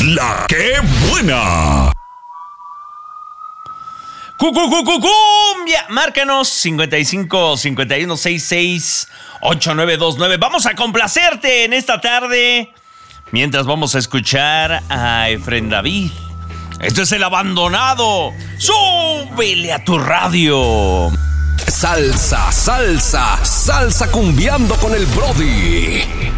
La que buena. Cumbia, márcanos 55 51 66 8929. Vamos a complacerte en esta tarde. Mientras vamos a escuchar a Efren David. Esto es El Abandonado. Súbele a tu radio. Salsa, salsa, salsa cumbiando con el Brody.